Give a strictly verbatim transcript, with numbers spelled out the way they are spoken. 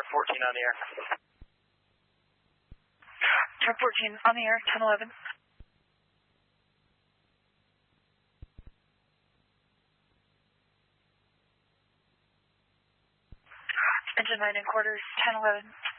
fourteen on the air. Turn fourteen on the air, ten eleven. Engine nine and quarters, ten eleven.